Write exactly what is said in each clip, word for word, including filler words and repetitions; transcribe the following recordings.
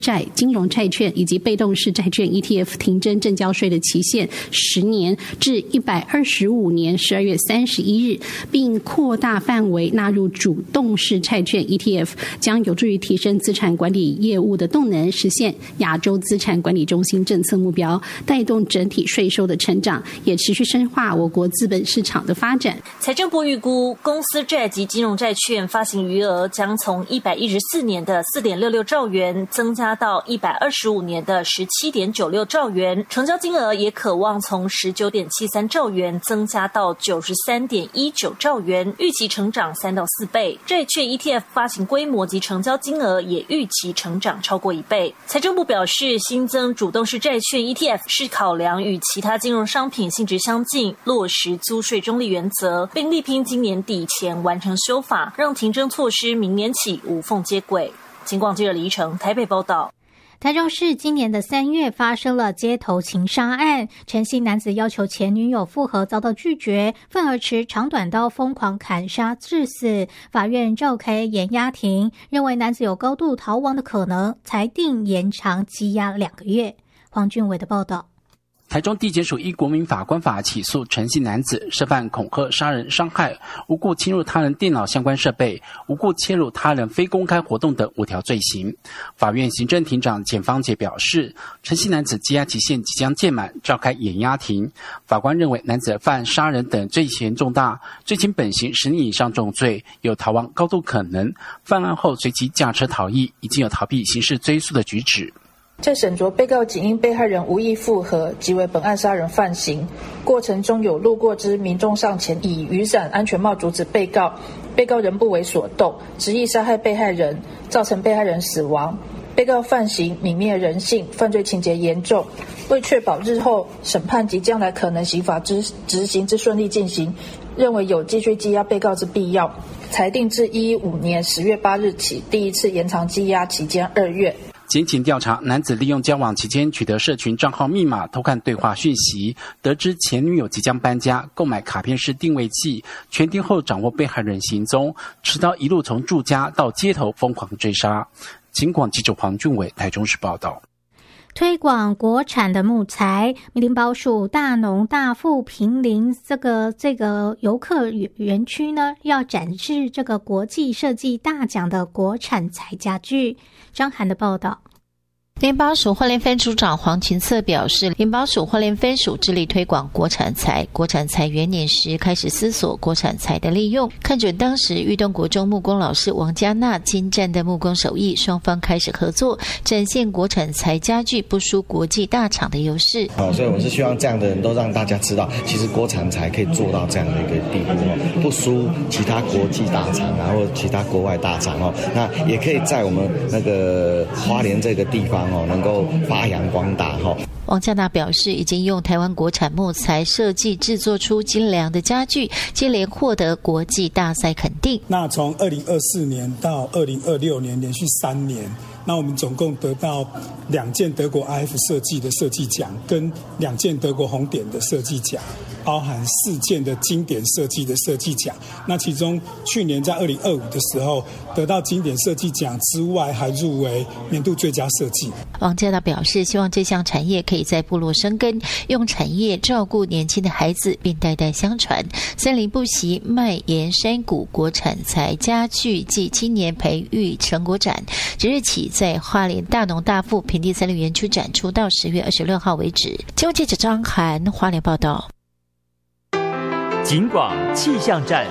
债、金融债券以及被动式债券 E T F 停征证交税的期限十年至一百二十五年十二月三十一日，并扩大范围纳入主动式债券 E T F， 将有助于提升资产管理业务的动能，实现亚洲资产管理中心政策目标，带动整体税收的成长，也持续深化我国资本市场的发展。 财政部预估，公司债及金融债券发行余额将从一百一十四年的四点六六兆元增加到一百二十五年的十七点九六兆元，成交金额也可望从十九点七三兆元增加到九十三点一九兆元，预期成长三到四倍。债券 E T F 发行规模及成交金额也预期成长超过一倍。财政部表示，新增主动式债券 E T F 是考量与其他金融商品性质相近，落实租税中立原则，并力拼今年底前完成修法，让停征措施明年起无缝接轨。警广记者李依成台北报道。 台中市今年的三月发生了街头情杀案，陈姓男子要求前女友复合遭到拒绝，愤而持长短刀疯狂砍杀致死。法院召开延押庭，认为男子有高度逃亡的可能，裁定延长羁押两个月。黄俊伟的报道。 台中地检署依国民法官法起诉陈姓男子涉犯恐吓、杀人、伤害、无故侵入他人电脑相关设备、无故切入他人非公开活动等五条罪行。法院行政庭长简芳杰表示，陈姓男子羁押期限即将届满，召开延押庭。法官认为男子犯杀人等罪嫌重大，罪情本刑十年以上重罪，有逃亡高度可能，犯案后随即驾车逃逸，已经有逃避刑事追诉的举止。 在审酌被告仅因被害人无意复合，即为本案杀人犯刑。过程中有路过之民众上前以雨伞、安全帽阻止被告，被告仍不为所动，执意杀害被害人，造成被害人死亡。被告犯行泯灭人性，犯罪情节严重。为确保日后审判及将来可能刑罚之执行之顺利进行，认为有继续羁押被告之必要，裁定自一一五年十月八日起第一次延长羁押期间二月。 检警调查，男子利用交往期间取得社群账号密码，偷看对话讯息，得知前女友即将搬家，购买卡片式定位器，全天后掌握被害人行踪，持刀一路从住家到街头疯狂追杀。警广记者黄俊伟台中市报道。 推广国产的木材，林保署大农大富坪林这个这个游客园区呢，要展示这个国际设计大奖的国产材家具。张涵的报道。 林保署花莲分署长黄群策表示，林保署花莲分署致力推广国产材。国产材元年时开始思索国产材的利用，看准当时裕东国中木工老师王嘉娜精湛的木工手艺，双方开始合作，展现国产材家具不输国际大厂的优势。 哦，所以我是希望这样的人都让大家知道，其实国产材可以做到这样的一个地步哦，不输其他国际大厂啊，或其他国外大厂哦。那也可以在我们那个花莲这个地方哦，能够发扬光大哈。 王嘉娜表示，已经用台湾国产木材设计制作出精良的家具，接连获得国际大赛肯定。 那从二零二四年到二零二六年，连续三年，那我们总共得到两件德国 I F 设计的设计奖，跟两件德国红点的设计奖，包含四件的经典设计的设计奖。那其中去年在二零二五的时候得到经典设计奖之外，还入围年度最佳设计。 王嘉娜表示，希望这项产业可以在部落生根，用产业照顾年轻的孩子，并代代相传。森林不息麦沿山谷国产材家具暨青年培育成果展，即日起在花莲大农大富平地森林园区展出到十月二十六号为止。记者张涵花莲报道。 警广气象站。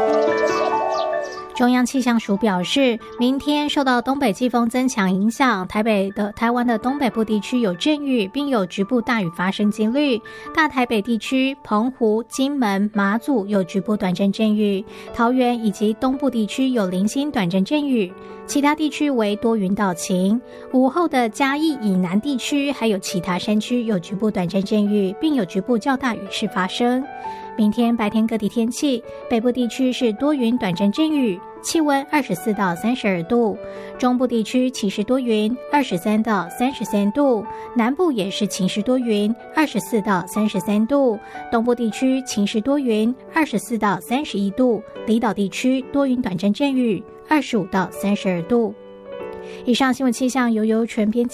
中央气象署表示，明天受到东北季风增强影响，台北的台湾的东北部地区有阵雨，并有局部大雨发生几率。大台北地区、澎湖、金门、马祖有局部短暂阵雨，桃园以及东部地区有零星短暂阵雨，其他地区为多云到晴。午后的嘉义以南地区还有其他山区有局部短暂阵雨，并有局部较大雨势发生。明天白天各地天气，北部地区是多云短暂阵雨，气温二十四到三十二度，中部地区晴时多云，二十三到三十三度，南部也是晴时多云，二十四到三十三度，东部地区晴时多云，二十四到三十一度，离岛地区多云短暂阵雨，二十五到三十二度。 以上新闻气象由由全编